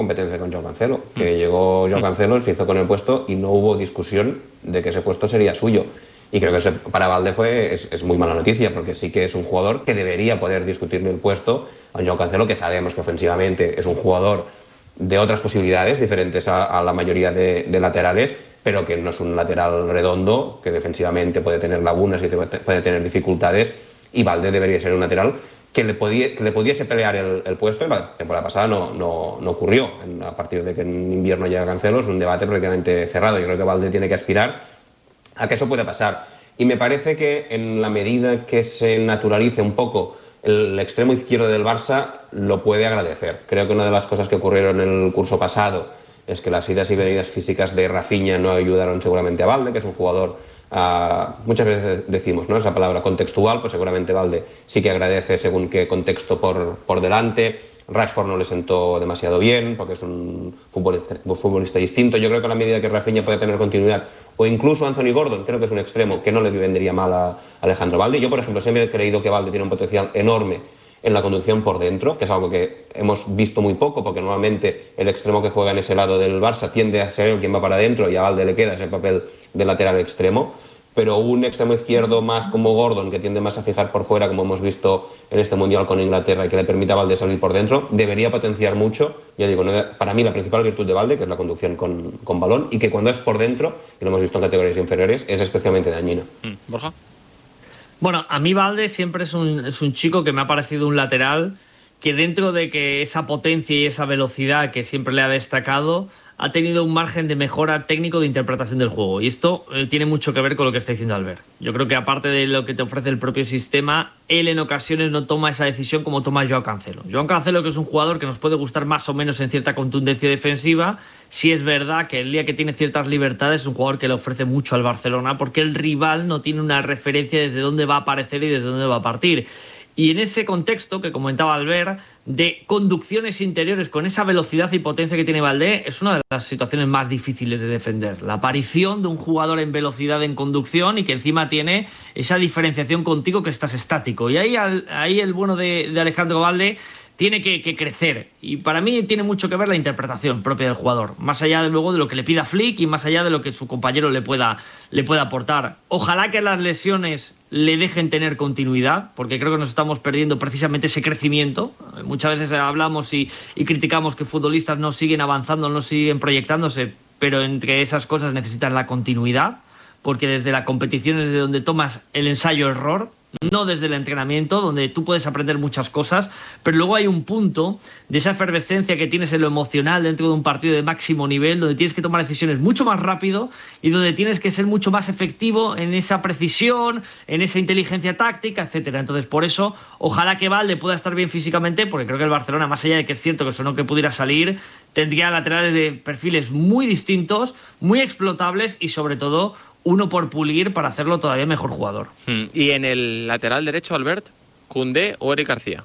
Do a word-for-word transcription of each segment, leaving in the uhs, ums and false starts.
competencia con Joao Cancelo, que llegó Joao Cancelo, se hizo con el puesto y no hubo discusión de que ese puesto sería suyo. Y creo que eso para Balde fue, es, es muy mala noticia, porque sí que es un jugador que debería poder discutirle el puesto a Joao Cancelo, que sabemos que ofensivamente es un jugador de otras posibilidades diferentes a, a la mayoría de, de laterales, pero que no es un lateral redondo, que defensivamente puede tener lagunas y puede tener dificultades, y Balde debería ser un lateral que le, podía, que le pudiese pelear el, el puesto. La temporada pasada no, no, no ocurrió. A partir de que en invierno llega Cancelo, es un debate prácticamente cerrado. Yo creo que Balde tiene que aspirar a que eso pueda pasar. Y me parece que en la medida que se naturalice un poco el extremo izquierdo del Barça, lo puede agradecer. Creo que una de las cosas que ocurrieron en el curso pasado es que las idas y venidas físicas de Rafinha no ayudaron seguramente a Balde, que es un jugador... Uh, muchas veces decimos, ¿no?, esa palabra contextual, pues seguramente Balde sí que agradece según qué contexto por, por delante. Rashford no le sentó demasiado bien porque es un futbolista, un futbolista distinto. Yo creo que a la medida que Rafinha puede tener continuidad, o incluso Anthony Gordon, creo que es un extremo que no le vendría mal a Alejandro Balde. Yo, por ejemplo, siempre he creído que Balde tiene un potencial enorme en la conducción por dentro, que es algo que hemos visto muy poco, porque normalmente el extremo que juega en ese lado del Barça tiende a ser el quien va para adentro, y a Balde le queda ese papel de lateral extremo. Pero un extremo izquierdo más como Gordon, que tiende más a fijar por fuera, como hemos visto en este Mundial con Inglaterra, y que le permita a Balde salir por dentro, debería potenciar mucho. Ya digo, para mí la principal virtud de Balde, que es la conducción con, con balón, y que cuando es por dentro, y lo hemos visto en categorías inferiores, es especialmente dañina. Mm. Borja. Bueno, a mí Balde siempre es un, es un chico que me ha parecido un lateral que, dentro de que esa potencia y esa velocidad que siempre le ha destacado, ha tenido un margen de mejora técnico de interpretación del juego. Y esto eh, tiene mucho que ver con lo que está diciendo Albert. Yo creo que, aparte de lo que te ofrece el propio sistema, él en ocasiones no toma esa decisión como toma Joao Cancelo. Joao Cancelo, que es un jugador que nos puede gustar más o menos en cierta contundencia defensiva, sí es verdad que el día que tiene ciertas libertades es un jugador que le ofrece mucho al Barcelona, porque el rival no tiene una referencia desde dónde va a aparecer y desde dónde va a partir. Y en ese contexto que comentaba Albert, de conducciones interiores con esa velocidad y potencia que tiene Balde, es una de las situaciones más difíciles de defender. La aparición de un jugador en velocidad en conducción y que encima tiene esa diferenciación contigo, que estás estático. Y ahí, ahí el bueno de, de Alejandro Balde tiene que, que crecer. Y para mí tiene mucho que ver la interpretación propia del jugador, más allá de luego de lo que le pida Flick y más allá de lo que su compañero le pueda, le pueda aportar. Ojalá que las lesiones le dejen tener continuidad, porque creo que nos estamos perdiendo precisamente ese crecimiento. Muchas veces hablamos y, y criticamos que futbolistas no siguen avanzando, no siguen proyectándose, pero entre esas cosas necesitan la continuidad, porque desde la competición es de donde tomas el ensayo-error, no desde el entrenamiento, donde tú puedes aprender muchas cosas, pero luego hay un punto de esa efervescencia que tienes en lo emocional dentro de un partido de máximo nivel, donde tienes que tomar decisiones mucho más rápido y donde tienes que ser mucho más efectivo en esa precisión, en esa inteligencia táctica, etcétera. Entonces, por eso, ojalá que Balde pueda estar bien físicamente, porque creo que el Barcelona, más allá de que es cierto que sonó que pudiera salir, tendría laterales de perfiles muy distintos, muy explotables y, sobre todo, uno por pulir para hacerlo todavía mejor jugador. Hmm. Y en el lateral derecho, Albert, ¿Koundé o Eric García?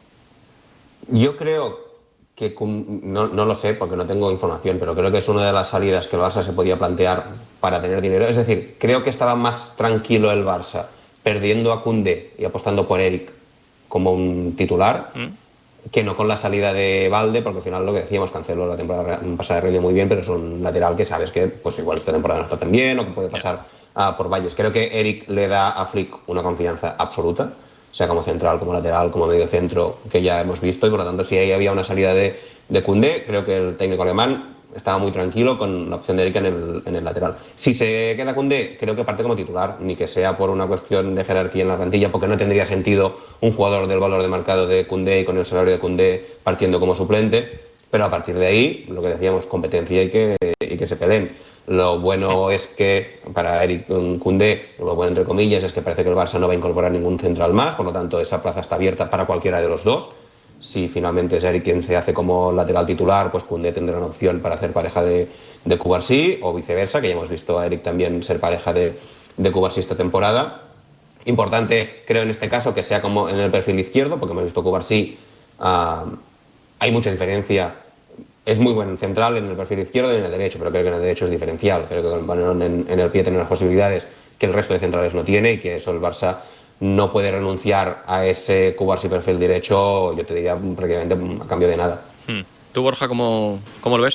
Yo creo que, no, no lo sé porque no tengo información, pero creo que es una de las salidas que el Barça se podía plantear para tener dinero. Es decir, creo que estaba más tranquilo el Barça perdiendo a Koundé y apostando por Eric como un titular, ¿Mm? que no con la salida de Balde, porque al final, lo que decíamos, Cancelo la temporada pasada rindió muy bien, pero es un lateral que sabes que pues igual esta temporada no está tan bien, o que puede pasar yeah. Ah, por Valles. Creo que Eric le da a Flick una confianza absoluta, sea como central, como lateral, como medio centro, que ya hemos visto, y por lo tanto, si ahí había una salida de, de Koundé, creo que el técnico alemán estaba muy tranquilo con la opción de Eric en el, en el lateral. Si se queda Koundé, creo que parte como titular, ni que sea por una cuestión de jerarquía en la plantilla, porque no tendría sentido un jugador del valor de mercado de Koundé y con el salario de Koundé partiendo como suplente, pero a partir de ahí, lo que decíamos, competencia y que, y que se peleen. Lo bueno es que para Eric Koundé, lo bueno entre comillas, es que parece que el Barça no va a incorporar ningún central más, por lo tanto esa plaza está abierta para cualquiera de los dos. Si finalmente es Eric quien se hace como lateral titular, pues Koundé tendrá una opción para hacer pareja de, de Cubarsí, o viceversa, que ya hemos visto a Eric también ser pareja de, de Cubarsí esta temporada. Importante, creo en este caso, que sea como en el perfil izquierdo, porque hemos visto Cubarsí, uh, hay mucha diferencia. Es muy buen central en el perfil izquierdo y en el derecho, pero creo que en el derecho es diferencial. Creo que el balón en, en el pie tiene unas posibilidades que el resto de centrales no tiene, y que eso el Barça no puede renunciar a ese Cubarsí perfil derecho, yo te diría prácticamente a cambio de nada. Hmm. ¿Tú, Borja, cómo, cómo lo ves?